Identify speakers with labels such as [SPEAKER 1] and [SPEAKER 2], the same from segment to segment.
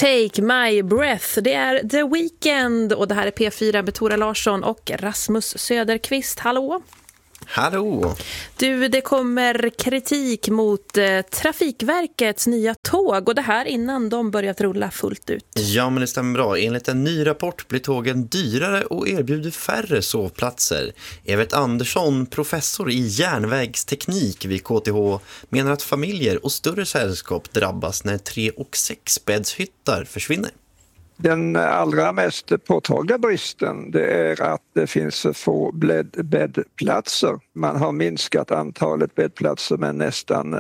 [SPEAKER 1] Take My Breath. Det är The Weeknd och det här är P4 med Tora Larsson och Rasmus Söderqvist. Hallå!
[SPEAKER 2] Hallå!
[SPEAKER 1] Du, det kommer kritik mot Trafikverkets nya tåg och det här innan de börjat rulla fullt ut.
[SPEAKER 2] Ja, men det stämmer bra. Enligt en ny rapport blir tågen dyrare och erbjuder färre sovplatser. Evert Andersson, professor i järnvägsteknik vid KTH, menar att familjer och större sällskap drabbas när 3- och 6-bäddshyttar försvinner.
[SPEAKER 3] Den allra mest påtagliga bristen det är att det finns få bäddplatser. Man har minskat antalet bäddplatser med nästan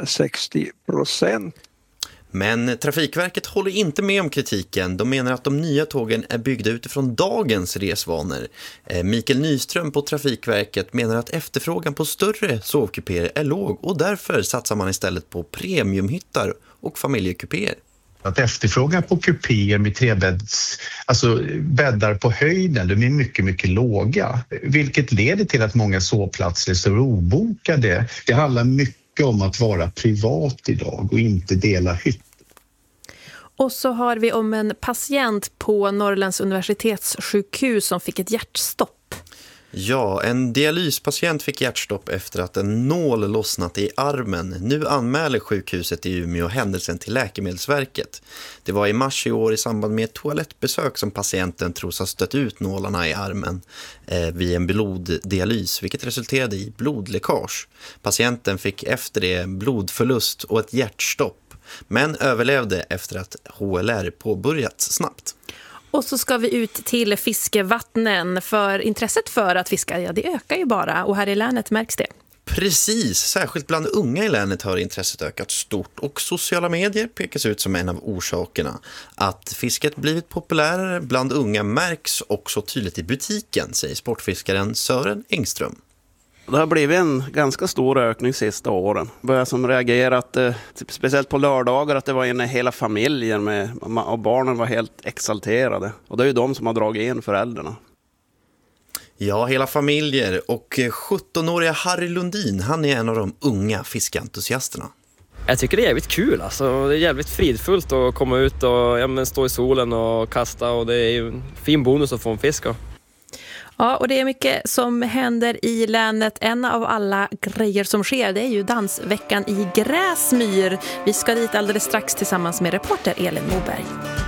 [SPEAKER 3] 60%.
[SPEAKER 2] Men Trafikverket håller inte med om kritiken. De menar att de nya tågen är byggda utifrån dagens resvanor. Mikael Nyström på Trafikverket menar att efterfrågan på större sovkupéer är låg och därför satsar man istället på premiumhyttar och familjekupéer.
[SPEAKER 4] Att efterfrågan på kupéer med trebädds, alltså bäddar på höjden, de är mycket, mycket låga. Vilket leder till att många sovplatser står obokade. Det handlar mycket om att vara privat idag och inte dela hytt.
[SPEAKER 1] Och så har vi om en patient på Norrlands universitetssjukhus som fick ett hjärtstopp.
[SPEAKER 2] Ja, en dialyspatient fick hjärtstopp efter att en nål lossnat i armen. Nu anmäler sjukhuset i Umeå händelsen till Läkemedelsverket. Det var i mars i år i samband med ett toalettbesök som patienten tros ha stött ut nålarna i armen vid en bloddialys, vilket resulterade i blodläckage. Patienten fick efter det blodförlust och ett hjärtstopp, men överlevde efter att HLR påbörjats snabbt.
[SPEAKER 1] Och så ska vi ut till fiskevattnen för intresset för att fiska, ja det ökar ju bara och här i länet märks det.
[SPEAKER 2] Precis, särskilt bland unga i länet har intresset ökat stort och sociala medier pekas ut som en av orsakerna. Att fisket blivit populärare bland unga märks också tydligt i butiken, säger sportfiskaren Sören Engström.
[SPEAKER 5] Det har blivit en ganska stor ökning sista åren. Började som reagerat, speciellt på lördagar, att det var inne hela familjen med, och barnen var helt exalterade. Och det är ju de som har dragit in föräldrarna.
[SPEAKER 2] Ja, hela familjer och 17-åriga Harry Lundin, han är en av de unga fiskentusiasterna.
[SPEAKER 6] Jag tycker det är jävligt kul, alltså. Det är jävligt fridfullt att komma ut och stå i solen och kasta och det är ju en fin bonus att få en fisk.
[SPEAKER 1] Ja, och det är mycket som händer i länet. En av alla grejer som sker, det är ju dansveckan i Gräsmyr. Vi ska dit alldeles strax tillsammans med reporter Elin Moberg.